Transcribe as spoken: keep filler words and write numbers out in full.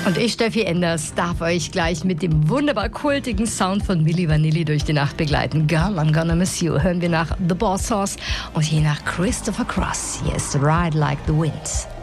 Und ich, Steffi Enders, darf euch gleich mit dem wunderbar kultigen Sound von Milli Vanilli durch die Nacht begleiten. Girl, I'm Gonna Miss You hören wir nach The Boss Hoss und hier nach Christopher Cross. Hier ist Ride Like the Wind.